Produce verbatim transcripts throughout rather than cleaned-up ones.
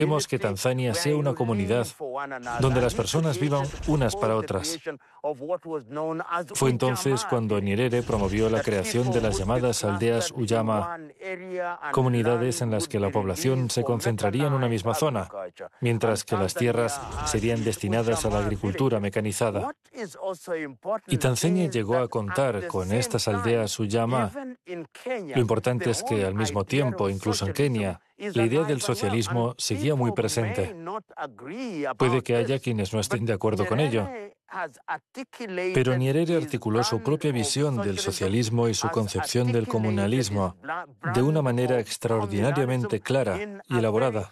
Queremos que Tanzania sea una comunidad donde las personas vivan unas para otras. Fue entonces cuando Nyerere promovió la creación de las llamadas aldeas Ujamaa, comunidades en las que la población se concentraría en una misma zona, mientras que las tierras serían destinadas a la agricultura mecanizada. Y Tanzania llegó a contar con estas aldeas Ujamaa. Lo importante es que al mismo tiempo, incluso en Kenia, la idea del socialismo seguía muy presente. Puede que haya quienes no estén de acuerdo con ello, pero Nyerere articuló su propia visión del socialismo y su concepción del comunalismo de una manera extraordinariamente clara y elaborada.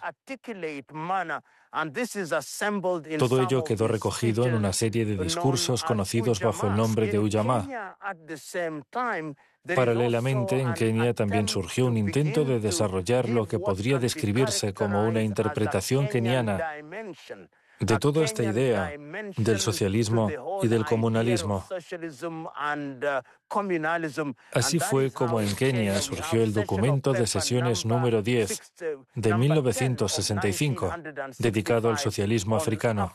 Todo ello quedó recogido en una serie de discursos conocidos bajo el nombre de Ujamaa. Paralelamente, en Kenia también surgió un intento de desarrollar lo que podría describirse como una interpretación keniana de toda esta idea del socialismo y del comunalismo. Así fue como en Kenia surgió el documento de sesiones número diez de mil novecientos sesenta y cinco, dedicado al socialismo africano.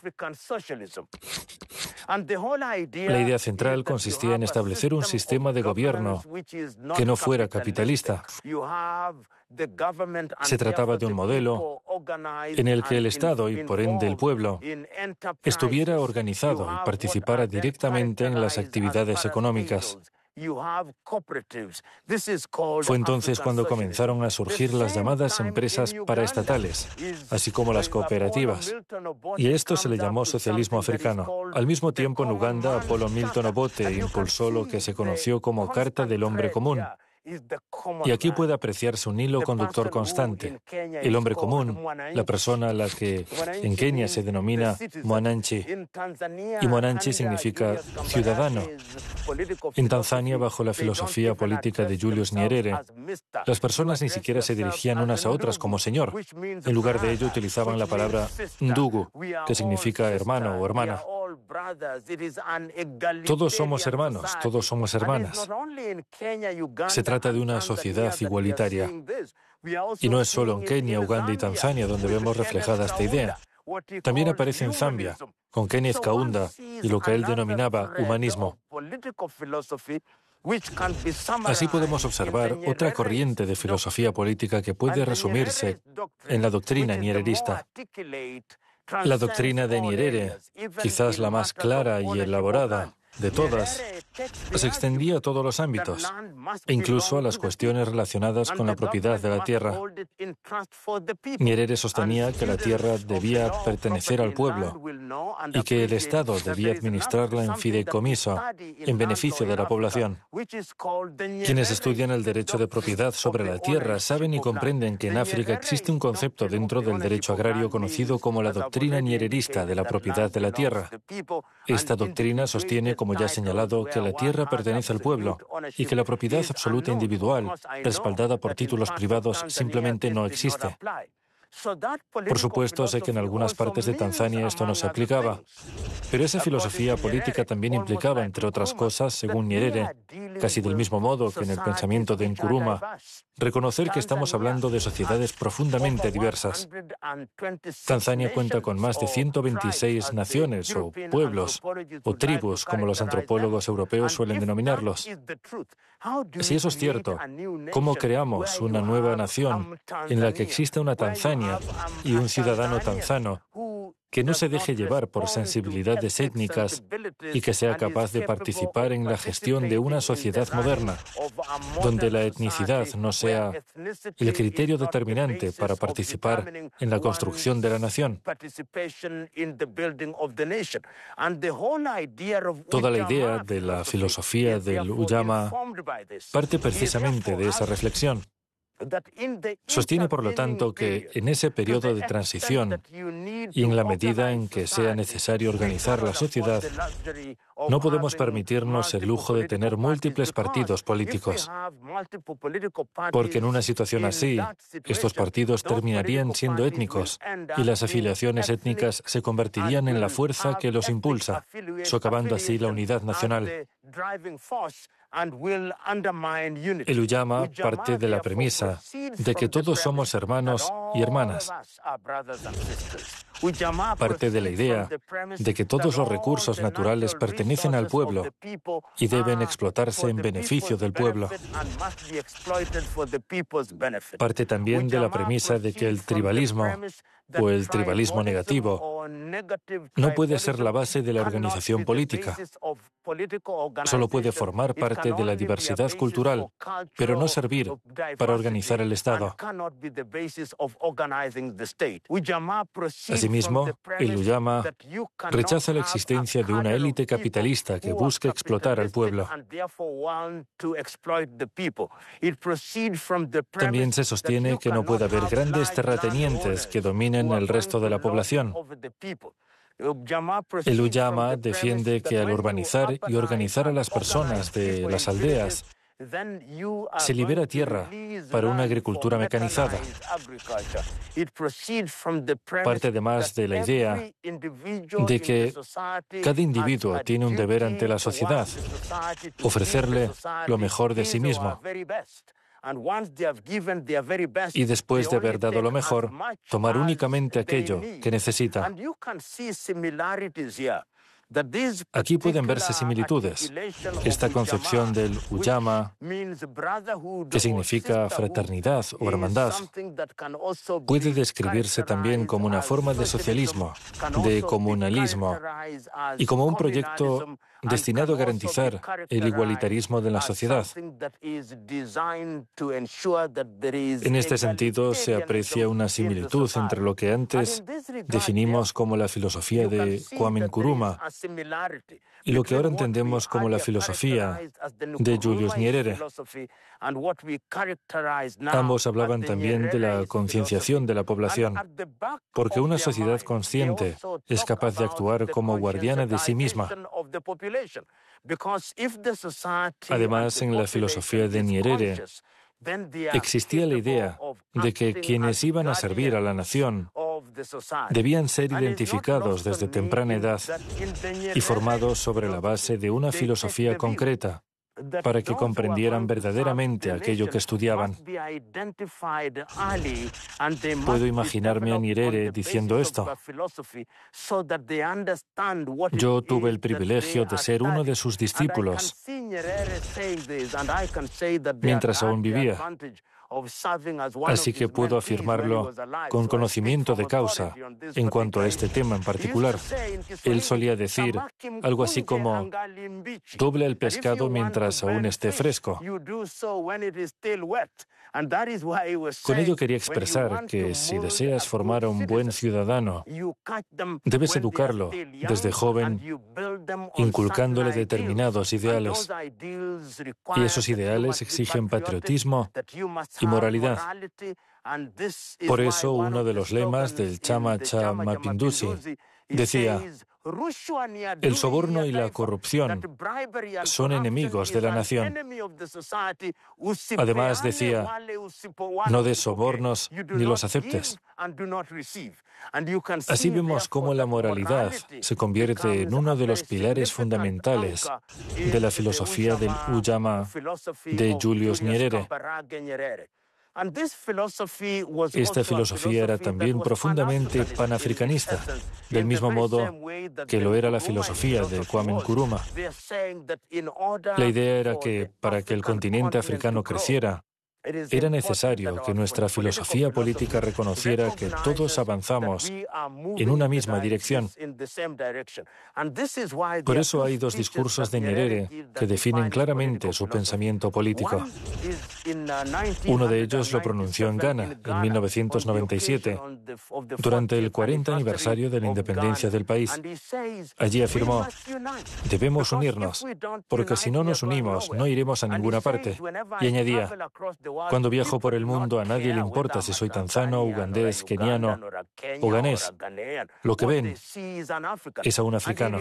La idea central consistía en establecer un sistema de gobierno que no fuera capitalista. Se trataba de un modelo en el que el Estado y por ende el pueblo estuviera organizado y participara directamente en las actividades económicas. Fue entonces cuando comenzaron a surgir las llamadas empresas paraestatales, así como las cooperativas. Y a esto se le llamó socialismo africano. Al mismo tiempo, en Uganda, Apollo Milton Obote impulsó lo que se conoció como Carta del Hombre Común. Y aquí puede apreciarse un hilo conductor constante. El hombre común, la persona a la que en Kenia se denomina Mwananchi. Y Mwananchi significa ciudadano. En Tanzania, bajo la filosofía política de Julius Nyerere, las personas ni siquiera se dirigían unas a otras como señor. En lugar de ello, utilizaban la palabra ndugu, que significa hermano o hermana. Todos somos hermanos, todos somos hermanas. Se trata de una sociedad igualitaria. Y no es solo en Kenia, Uganda y Tanzania donde vemos reflejada esta idea. También aparece en Zambia, con Kenneth Kaunda y lo que él denominaba humanismo. Así podemos observar otra corriente de filosofía política que puede resumirse en la doctrina nyererista. La doctrina de Nyerere, quizás la más clara y elaborada de todas, se extendía a todos los ámbitos, e incluso a las cuestiones relacionadas con la propiedad de la tierra. Nyerere sostenía que la tierra debía pertenecer al pueblo y que el Estado debía administrarla en fideicomiso, en beneficio de la población. Quienes estudian el derecho de propiedad sobre la tierra saben y comprenden que en África existe un concepto dentro del derecho agrario conocido como la doctrina nyererista de la propiedad de la tierra. Esta doctrina sostiene, como ya he señalado, que la tierra pertenece al pueblo y que la propiedad absoluta individual, respaldada por títulos privados, simplemente no existe. Por supuesto, sé que en algunas partes de Tanzania esto no se aplicaba, pero esa filosofía política también implicaba, entre otras cosas, según Nyerere, casi del mismo modo que en el pensamiento de Nkrumah, reconocer que estamos hablando de sociedades profundamente diversas. Tanzania cuenta con más de ciento veintiséis naciones o pueblos o tribus, como los antropólogos europeos suelen denominarlos. Si eso es cierto, ¿cómo creamos una nueva nación en la que exista una Tanzania y un ciudadano tanzano que no se deje llevar por sensibilidades étnicas y que sea capaz de participar en la gestión de una sociedad moderna, donde la etnicidad no sea el criterio determinante para participar en la construcción de la nación? Toda la idea de la filosofía del Ujamaa parte precisamente de esa reflexión. Sostiene, por lo tanto, que en ese periodo de transición y en la medida en que sea necesario organizar la sociedad, no podemos permitirnos el lujo de tener múltiples partidos políticos, porque en una situación así, estos partidos terminarían siendo étnicos y las afiliaciones étnicas se convertirían en la fuerza que los impulsa, socavando así la unidad nacional. El Ujamaa parte de la premisa de que todos somos hermanos y hermanas. Parte de la idea de que todos los recursos naturales pertenecen al pueblo y deben explotarse en beneficio del pueblo. Parte también de la premisa de que el tribalismo o el tribalismo negativo no puede ser la base de la organización política. Solo puede formar parte de la diversidad cultural, pero no servir para organizar el Estado. Asimismo, el Ujamaa rechaza la existencia de una élite capitalista que busque explotar al pueblo. También se sostiene que no puede haber grandes terratenientes que dominen el resto de la población. El Ujamaa defiende que al urbanizar y organizar a las personas de las aldeas, se libera tierra para una agricultura mecanizada. Parte además de la idea de que cada individuo tiene un deber ante la sociedad, ofrecerle lo mejor de sí mismo. Y después de haber dado lo mejor, tomar únicamente aquello que necesita. Aquí pueden verse similitudes. Esta concepción del Ujamaa, que significa fraternidad o hermandad, puede describirse también como una forma de socialismo, de comunalismo y como un proyecto destinado a garantizar el igualitarismo de la sociedad. En este sentido, se aprecia una similitud entre lo que antes definimos como la filosofía de Kwame Nkrumah y lo que ahora entendemos como la filosofía de Julius Nyerere. Ambos hablaban también de la concienciación de la población, porque una sociedad consciente es capaz de actuar como guardiana de sí misma. Además, en la filosofía de Nyerere existía la idea de que quienes iban a servir a la nación debían ser identificados desde temprana edad y formados sobre la base de una filosofía concreta, para que comprendieran verdaderamente aquello que estudiaban. Puedo imaginarme a Nyerere diciendo esto. Yo tuve el privilegio de ser uno de sus discípulos mientras aún vivía. Así que puedo afirmarlo con conocimiento de causa en cuanto a este tema en particular. Él solía decir algo así como: doble el pescado mientras aún esté fresco. Con ello quería expresar que si deseas formar a un buen ciudadano, debes educarlo desde joven, inculcándole determinados ideales. Y esos ideales exigen patriotismo y moralidad. Por eso, uno de los lemas del Chama Cha Mapinduzi decía: el soborno y la corrupción son enemigos de la nación. Además decía: no des sobornos ni los aceptes. Así vemos cómo la moralidad se convierte en uno de los pilares fundamentales de la filosofía del Ujamaa de Julius Nyerere. Esta filosofía era también profundamente panafricanista, del mismo modo que lo era la filosofía de Kwame Nkrumah. La idea era que, para que el continente africano creciera, era necesario que nuestra filosofía política reconociera que todos avanzamos en una misma dirección. Por eso hay dos discursos de Nyerere que definen claramente su pensamiento político. Uno de ellos lo pronunció en Ghana en mil novecientos noventa y siete, durante el cuarenta aniversario de la independencia del país. Allí afirmó: debemos unirnos, porque si no nos unimos no iremos a ninguna parte. Y añadía: cuando viajo por el mundo, a nadie le importa si soy tanzano, ugandés, keniano o ganés. Lo que ven es a un africano.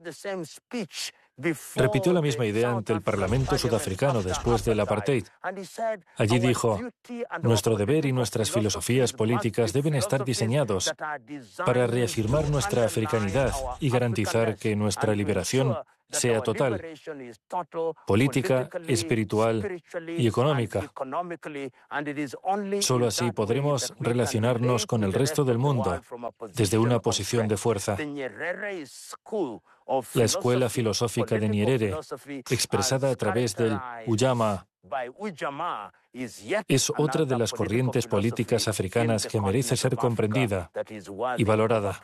Repitió la misma idea ante el Parlamento sudafricano después del apartheid. Allí dijo: nuestro deber y nuestras filosofías políticas deben estar diseñados para reafirmar nuestra africanidad y garantizar que nuestra liberación sea total, política, espiritual y económica. Solo así podremos relacionarnos con el resto del mundo desde una posición de fuerza. La escuela filosófica de Nyerere, expresada a través del Ujamaa, es otra de las corrientes políticas africanas que merece ser comprendida y valorada.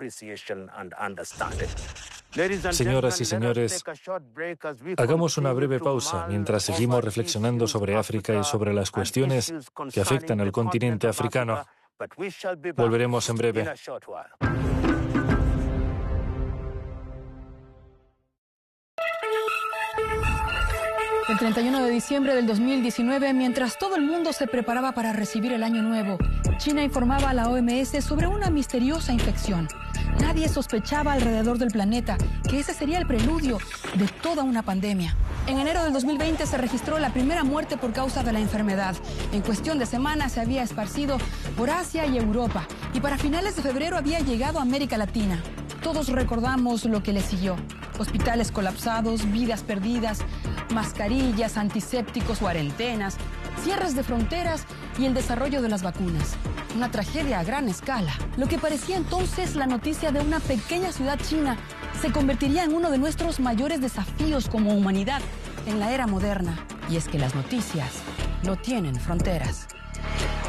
Señoras y señores, hagamos una breve pausa mientras seguimos reflexionando sobre África y sobre las cuestiones que afectan al continente africano. Volveremos en breve. El treinta y uno de diciembre del dos mil diecinueve, mientras todo el mundo se preparaba para recibir el Año Nuevo, China informaba a la O M S sobre una misteriosa infección. Nadie sospechaba alrededor del planeta que ese sería el preludio de toda una pandemia. En enero del dos mil veinte se registró la primera muerte por causa de la enfermedad. En cuestión de semanas se había esparcido por Asia y Europa, y para finales de febrero había llegado a América Latina. Todos recordamos lo que le siguió: hospitales colapsados, vidas perdidas, mascarillas, antisépticos, cuarentenas, cierres de fronteras y el desarrollo de las vacunas. Una tragedia a gran escala. Lo que parecía entonces la noticia de una pequeña ciudad china se convertiría en uno de nuestros mayores desafíos como humanidad en la era moderna. Y es que las noticias no tienen fronteras.